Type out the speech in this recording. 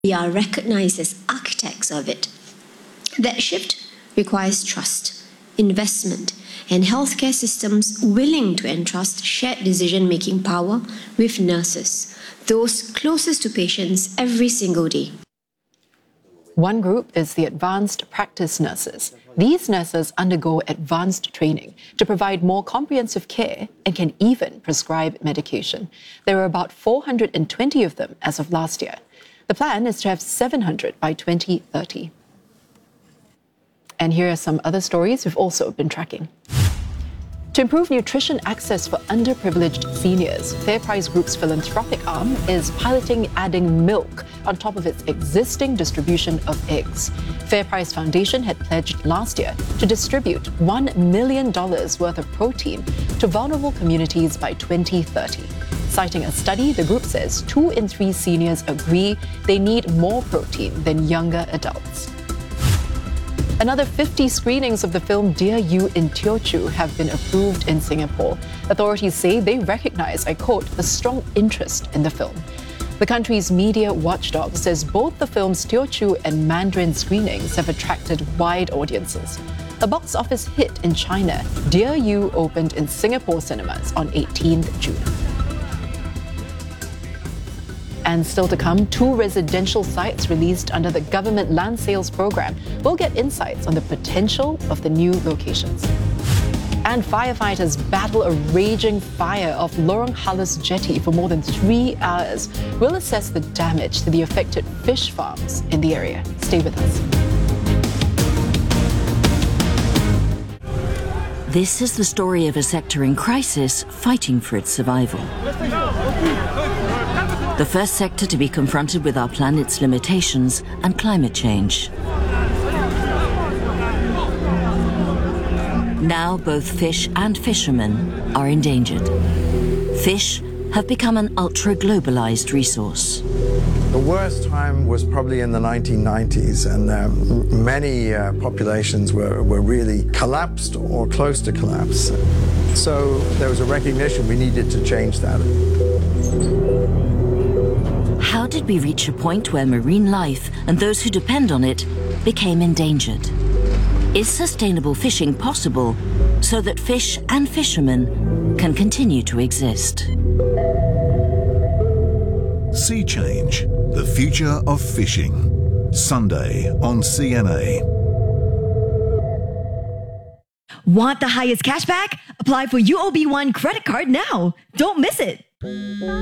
We are recognized as architects of it. That shift requires trust, investment, and healthcare systems willing to entrust shared decision-making power with nurses, those closest to patients every single day. One group is the advanced practice nurses. These nurses undergo advanced training to provide more comprehensive care and can even prescribe medication. There are about 420 of them as of last year. The plan is to have 700 by 2030. And here are some other stories we've also been tracking. To improve nutrition access for underprivileged seniors, FairPrice Group's philanthropic arm is piloting adding milk on top of its existing distribution of eggs. FairPrice Foundation had pledged last year to distribute $1 million worth of protein to vulnerable communities by 2030. Citing a study, the group says 2 in 3 seniors agree they need more protein than younger adults. Another 50 screenings of the film Dear You in Teochew have been approved in Singapore. Authorities say they recognize, I quote, a strong interest in the film. The country's media watchdog says both the film's Teochew and Mandarin screenings have attracted wide audiences. A box office hit in China, Dear You opened in Singapore cinemas on 18th June. And still to come, 2 residential sites released under the government land sales program will get insights on the potential of the new locations. And firefighters battle a raging fire off Lorong Halus jetty for more than 3 hours. We'll assess the damage to the affected fish farms in the area. Stay with us. This is the story of a sector in crisis fighting for its survival. The first sector to be confronted with our planet's limitations and climate change. Now both fish and fishermen are endangered. Fish have become an ultra-globalized resource. The worst time was probably in the 1990s, and many populations were really collapsed or close to collapse. So there was a recognition we needed to change that. How did we reach a point where marine life and those who depend on it became endangered? Is sustainable fishing possible so that fish and fishermen can continue to exist? Sea Change, the future of fishing. Sunday on CNA. Want the highest cashback? Apply for UOB One credit card now. Don't miss it.